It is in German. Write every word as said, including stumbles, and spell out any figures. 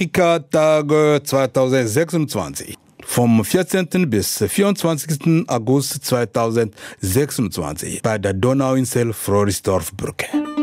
Tag zweitausendsechsundzwanzig. Vom vierzehnten bis vierundzwanzigsten August zweitausendsechsundzwanzig bei der Donauinsel Floridsdorf-Brücke.